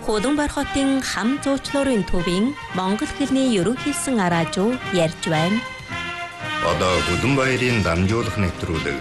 Худамбар хотын хам зуучлуурын төвийн Монгол хэлний ерөнхийлсөн араажуу ярьж байна. Одоо Худамбаярын дамжуулах нэвтрүүлэг.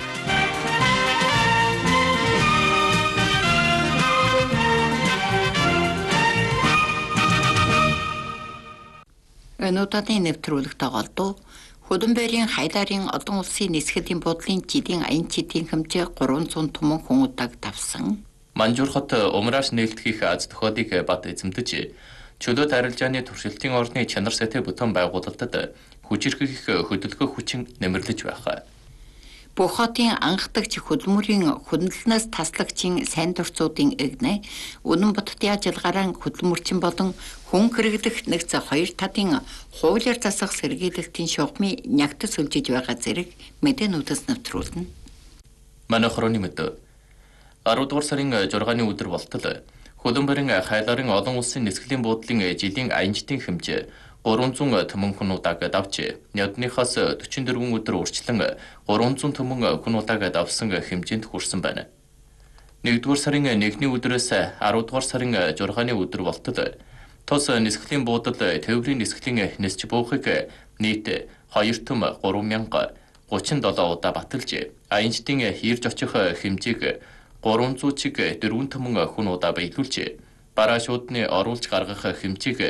Өнөөдрийн нэвтрүүлэг тоглолтоо Худамбаярын Хайларын олон улсын нисхэлийн бодлын жилийн аян чидийн хэмжээ 300 түмэн хүн удааг давсан. Манжуур хот умраач нээлтгэх аз тохиолыг бат эзэмдэж чөлөөт арилжааны туршилтын орны чанар сайтай бүтээн байгуулалтад хүчирхэх хөдөлгөөх хүчин нэмэрлэж байх. Бүх хотын анхдагч хөдөлмөрийн хөндлөнөөс таслагчийн сайн дурцуудын эгнэ Үнэн Буддын ажиллагаараа хөдөлмөрчин болон хүн хэрэглэх нэгц 2 татын хуулиар засах сэргийлэлтийн шугамыг нягтас сүлжиж байгаа зэрэг мэдээнүүдээс нэвтрүүлнэ. Манай хорооны мэдээ 10 дугаар сарын 6-ны өдөр болтол Худамбарын Хайларын олон улсын нисхэлийн буудлын жилийн аянчдын хэмжээ 300 түмэн хүн удааг давж нядныхаас 44 өдөр урьдчилан 300 түмэн хүн удааг давсан хэмжээнд хүрсэн байна. 1-р сарын 1-ний өдрөөс 10-р сарын 6-ны өдөр болтол тус нисхэлийн буудал төвөрийн нисхэлийн нисч буухыг нийт 2 түм 3037 удаа баталж аянчдын ирж очих хэмжээг 300 чиг 4 түмэн хүн удаа биелүүлж парашютны оруулж гаргах хэмжээг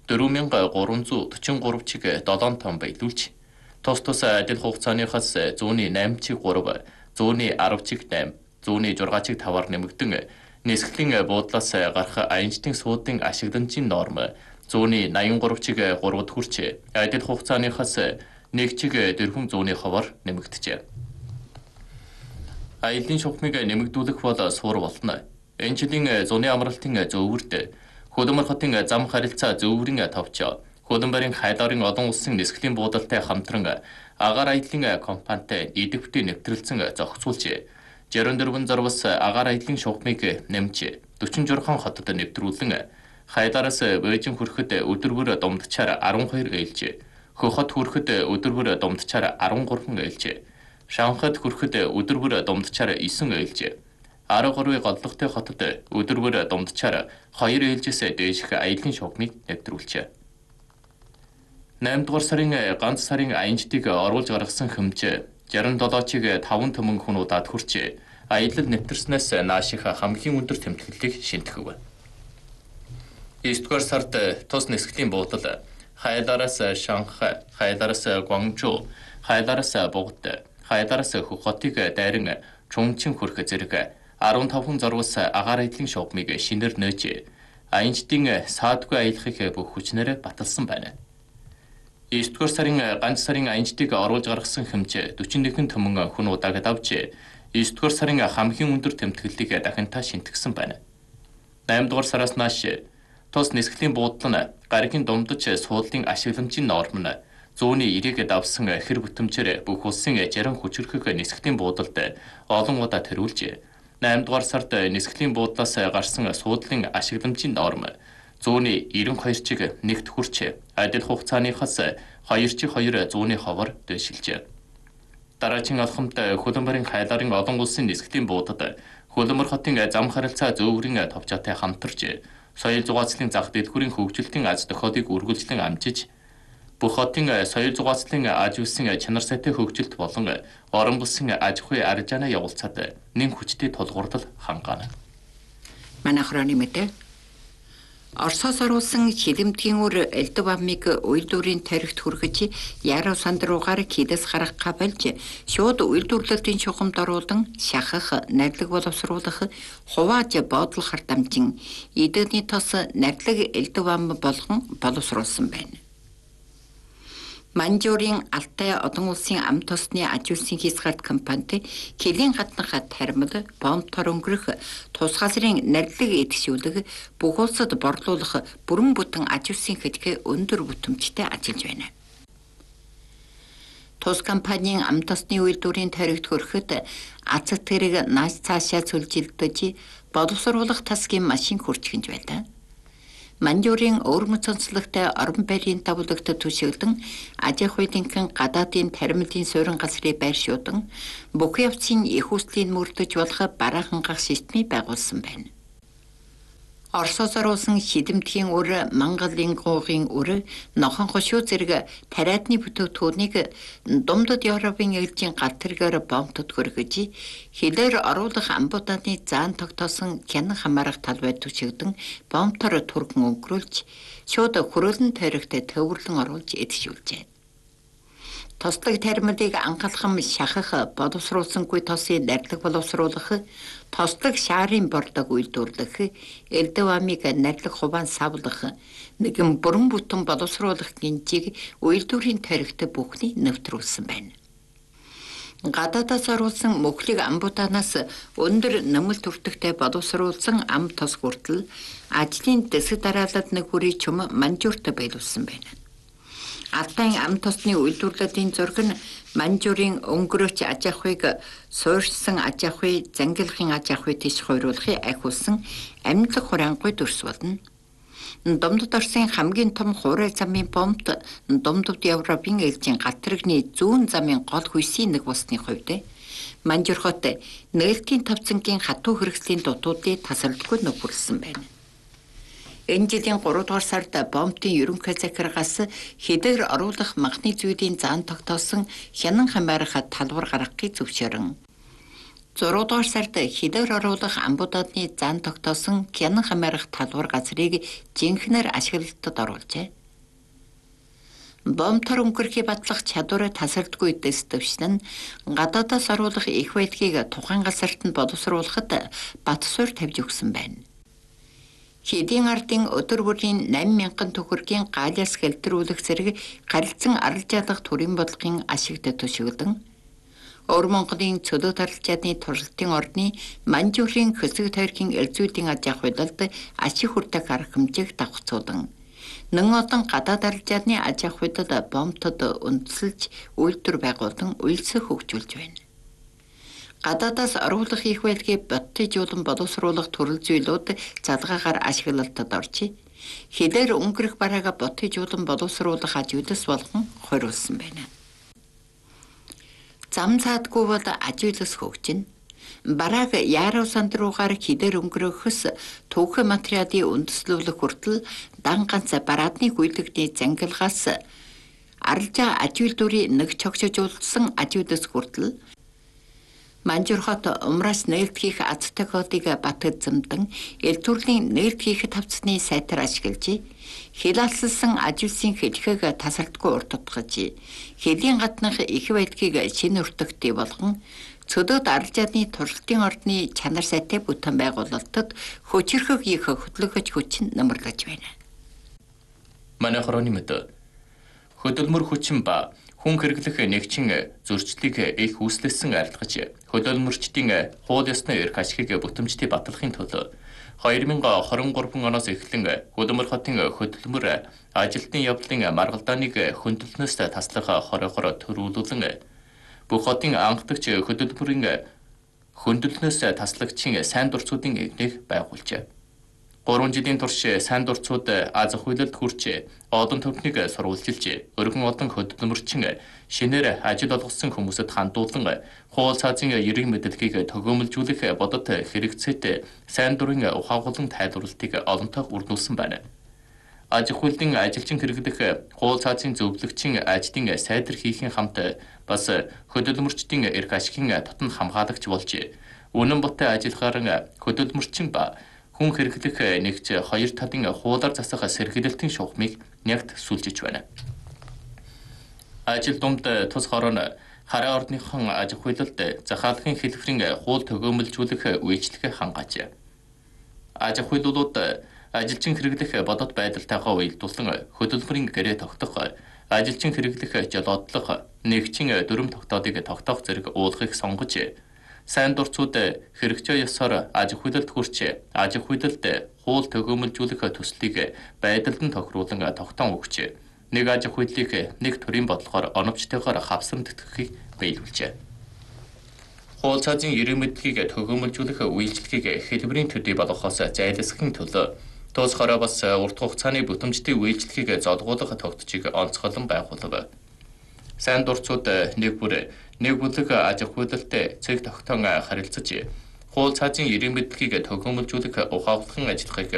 4343 чиг 7 том биелүүлж тус адил хугацааныхаас 108 чиг 3, 110 чиг 8, 106 чиг 5-аар нэмэгдэн нисхэлийн буудлаас гарах аянчдын суудын ашигламжийн норм 183 чиг 3-д хүрч адил хугацааныхаас 1 чиг 400-аар нэмэгдэжээ. Аялын шугамыг нэмэгдүүлэх бол суур болно. Энэ жилийн зуны амралтын зөвөвөрд Худамбар хотын зам харилцаа зөвөврийн товч Худамбарын Хайларын олон улсын нисхэлийн буудалтай хамтран агаар аяллын компанитай идэвхтэй нэвтрэлцэн зохицуулж 64 зарвас агаар аяллын шугамыг нэмж 46 хотод нэвтрүүлэн Хайлараас Бээжин хүрэхэд өдөргөр думдчаар 12 ээлж, Хөхөд хүрэхэд өдөргөр думдчаар 13 ээлж, Шанхад хүрэхэд өдөргөр думдчаар 9 ээлж, Арга-Гаруй голлогтой хотод өдөргөр думдчаар 2 ээлжээс дээшх аяллын шугамыг нэвтрүүлжээ. 8-р сарын ганц сарын аянчдыг оруулж гаргасан хэмжээ 67 чиг 5 түмэн хүн удаад хүрч аялал нэвтэрснээс нааших хамгийн өндөр тэмдэглэлийг шинтгэв. 9-р сард тус нисхэлийн буудал Хайлараас Шанхай, Хайлараас Гуанчжоу, Хайлараас Бугд, Хайлааас Хөхөтийг дайран Чунчин хүрэх зэрэг 15 зарвас агаар аяллын шугамыг шинээр нөөж аянчдын саадгүй аялахыг бүх хүчнээр баталсан байна. 9-р сарын ганц сарын аянчдыг оруулж гаргасан хэмжээ 41 түмэн хүн удааг давж 9-р сарын хамгийн өндөр тэмдэглэлийг дахинтаа шинтгэсэн байна. 8-р сараас нааш тус нисхэлийн буудал нь гаригийн думдаж суудлын ашигламжийн норм нь 190-ийг давсан хэр бүтэмжээр бүх улсын 60 хүчирхэг нисхэлийн буудалд олон удаа тэрүүлж 8-р сард нисхэлийн буудлаас гарсан суудлын ашигламжийн норм 192 чиг 1-т хүрч адил хугацааныхаас 2 чиг 2 100-аар дэвшилжээ. Дараагийн алхамд Худамбарын Хайларын олон улсын нисхэлийн буудад Худамбар хотын зам харилцаа зөвөврийн товчоотой хамтарч соёл зугаацлын зах дэлгүүрийн хөгжилтийн аз тохиолыг үргэлжлэн амжиж бүх хотын соёл зугаацлын аж үйлсийн чанар сайтай хөгжилт болон орон улсын аж ахуй арилжааны явуулцад нэн хүчтэй тулгуурлал хангаана. Манай хорооны мэдээ Оросоос оруулсан хилэмтгийн үр элдв амыг уйлдуурын тарихт хүргэж Ярав сандруугаар хилээс гаргах болж шууд уйлдуурлалтын шугамд оруулан шахах, нарилаг боловсруулах, хувааж боодлох хардамжин эдний тос нарилаг элдв ам болгон боловсруулсан байна. Манжуурын Алтай олон улсын ам тосны аж үйлсийн хязгаарт компанид хилийн гаднах тармил, бомбтор өнгөрөх, тус газрын нарилаг эдгшүүлэг, бүх улсад борлуулах бүрэн бүтэн аж үйлсийн хэлхээ өндөр бүтэмжтэй ажиллаж байна. Тус компанийн ам тосны үйлдвэрийн тарихт хүрэхэд аз тэрэг нааш цаашаа сүлжилдэж боловсруулах тасгийн машин хурж хинж байлаа. Манжуурын өвөрмөц онцлогтой орон байрын давуулагт түшиглэн аж ахуйнын гадаадын тармилын суурин газрыг байршуудан бүх явцын их үслийн мөрдөж болох бараахан гах системийг байгуулсан байна. Оросоос оруулсан шидэмтгийн өр, Монголын гуугийн өр, нохон хошуу зэрэг тариадны бүтээгдэхүүнийг Думдад Европын ээлжийн гал тэргээр бомбтод хүргэж, хилээр оруулах амбууданы заан тогтоосон хянан хамаарах талбай түшигдэн бомбтор түргэн өнгөрүүлж, шууд хөрөлн тойрогт төвөрлөн оруулж эдшүүлжээ. Тослог тармилыг анхалхам шахах, боловсруулсангүй тосын нардлаг боловсруулах, тослог шаарын бордог үйлдвэрлэх, элдв амыг нардлаг хуваан савлах, нэгэн бүрэн бүтэн боловсруулах гинжиг үйлдвэрийн тарихт бүхний нэвтрүүлсэн байна. Гадаадаас оруулсан мөхлийг амбууданаас өндөр нэмэлт төртөгтэй боловсруулсан ам тос хүртэл ажлын дэсэг дараалалд нэг хүрээ чум манжуурт байлуулсан байна. Алтан ам тосны үйлдвэрлэлийн зураг нь манжуурын өнгөрөөч аж ахуйг суурьшсан аж ахуй, зангилахын аж ахуй тийш хойруулахыг ахиулсан амьдлаг хураангуй дүрс болно. Думдад Оросын хамгийн том хуурай замын бомбт Думдад Европын ээлжийн гал тэрэгний зүүн замын гол хүйсийн нэг болсны хувьд Манжур хот нээлтийн тавцангийн хатуу хэрэгслийн дутуудыг тасралтгүй нөхөрлсөн байна. Энэ жилийн 3 дугаар сард бомбын ерөнхий захиргаас хідээр оруулах махны зүйлийн заан тогтоосон хянан хамаарах талбар гаргахыг зөвшөөрөн. 6 дугаар сард хідээр оруулах амбуудадны заан тогтоосон хянан хамаарах талбар газрыг жинхнээр ашиглалтад оруулжээ. Бомбтор өнгөрөхийг батлах чадвараа тасардгүй дэс төвшин нь гадаадаас оруулах их байдгийг тухайн газарт нь боловсруулахад бат суурь тавьж өгсөн байна. Хэдийн ардын өдөр бүрийн 8,000 төгрөгийн гаалаас хэлтрүүлэх зэрэг гарилцсан арал жаалах төрийн бодлогын ашигт төшөглөн Өвөр Монголын цөлөөт арал жаадны туршилтын орны Манжуурын хөсөг тойргийн элзүүдийн аж ахуйлалд ашиг хүртэх арга хэмжээг давхцуулан нэн олон гадаад арал жаадны аж ахуйлал бомбтод үндэслэж үйлдвэр байгуулан үйлсэх хөгжүүлж байна. Гадаадаас оруулах их байлгийг боттойжуулан боловсруулах төрөл зүйлүүд залгаагаар ашиглалтад орж, хідээр өнгөрөх бараага боттойжуулан боловсруулах аж үйлс болгон хориулсан байна. Зам цаадгүй бол аж үйлс хөгжинэ. Барааг яарав санд руугаар хідээр өнгөрөхөс түүхэн материалын үндэслүүлэх хүртэл дан ганц бараадны гүйлэгний зангилгаас аралжаа аж үйлдвэрийн нэг чогшожуулсан аж үйлс хүртэл Манжур хот умраас нээлт хийх азтай кодыг батд зэмдэн элтүрлийн нээлт хийх тавцны сайтар ашиглаж хилалсан аж үйлсийн хэлхэг тасралтгүй урт тутгаж хэлийн гаднах их байдгийг шинэ өртөгтэй болгон цөлөөт арал жаадны туршилтын ордны чанар сайтай бүтээн байгуулалтад хөчөрхөг их хөтлөгөж хүчин нэмэрлэж байна. Манай хорооны мэд хөдөлмөр хүчин ба хүн хэрэглэх нэгчин зөрчлийг их үүслэсэн айлтгаж хөдөлмөрчдийн хууль ёсны эрх ашигыг бүтэмжтэй батлахын тулд 2023 оноос эхлэн Хөдөлмөр хотын хөдөлмөр ажилтны явдлын маргалдааныг хөндлөнөөс таслах хоройгоор төрүүлүүлэн бүх хотын анхдагч хөдөлмөрийн хөндлөнөөс таслагчийн сайн дурцуудын эвнийг байгуулжээ. 3 жилийн турш сайн дурцууд аз ахуйлалд хүрч олон төвхнийг сурвалжилж өргөн олон хөдөлмөрчин шинээр ажил олгосон хүмүүсэд хандуулан хууль цаазын ерэг мэдлэгийг төгөөмөлжүүлэх бодот хэрэгцээтэй сайн дурын ухаагуулсан тайлбарлалтыг олонтойгоо үрдүүлсэн байна. Аж ахуйлын ажилчин хэрэглэх хууль цаазын зөвлөгчийн ажлын сайдар хийхин хамт бас хөдөлмөрчдийн эрх ашигын татан хамгаалагч болж үнэн ботой ажиллагаар хөдөлмөрчин ба хүн хэрэглэх нэгж хоёр талын хуулиар засах сэргээлтийн шугамыг нягт сүлжиж байна. Ажил думд тус хорон хараа орныхон аж ахуйлалд захаалгын хэлбэрийн хууль төгөөмөлжүүлэх үйлчлэгээ хангааж. Аж ахуйлуулууд ажилчин хэрэглэх бодот байдалтайгаа уялдуулан хөдөлмөрийн гэрээ тогтоох, ажилчин хэрэглэх жолоодлого, нэгчин дүрм тогтоодыг тогтоох зэрэг уулгыг сонгож сайн дурцууд хэрэгцээ ёсоор аж ахуйлалд хүрч аж ахуйлалд хууль төгөөмөлжүүлэх төслийг байдалд нь тохируулан тогтоон өгч нэг аж ахуйлыг нэг төрлийн бодлогоор оновчтойгоор хавсан тэтгэхийг биелүүлжээ. Хууль цаазын ерэг мэдлэгийг төгөөмөлжүүлэх үйлчлэгийг хэлбэрийн төдий болгохоос зайлсхахын тулд тус хороо бас урт хугацааны бүтэмжтэй үйлчлэгийг золгуулах тогтцыг онцгойлон байгуулав. Сайн дурцууд нэг бүлэг аж ахуйлалтай цэг тогтоон харилцаж хууль цаазын ерэг мэдлэгийг төгөөмөлжүүлэх ухаалгын ажиллагааг